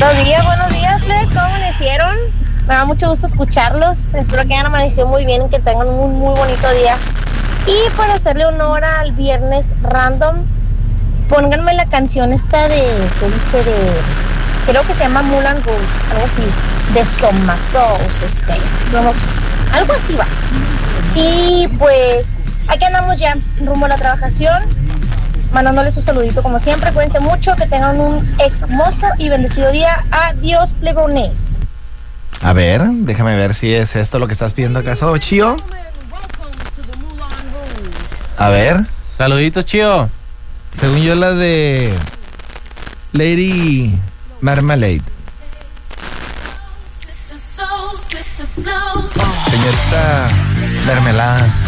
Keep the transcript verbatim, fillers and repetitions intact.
Buenos días, buenos días, Flex. ¿Cómo amanecieron? Me da mucho gusto escucharlos. Espero que hayan amanecido muy bien y que tengan un muy bonito día. Y para hacerle honor al viernes random, pónganme la canción esta de, ¿qué dice? De, creo que se llama Moulin Rouge, algo así, de Soma Souls, este, vamos, algo así va. Y pues, aquí andamos ya, rumbo a la trabajación, mandándoles un saludito como siempre. Cuídense mucho, que tengan un hermoso y bendecido día. Adiós, plebones. A ver, déjame ver si es esto lo que estás pidiendo acaso, Chío. A ver. Saluditos, Chío. Según yo, la de Lady Marmalade. Señorita Mermelada.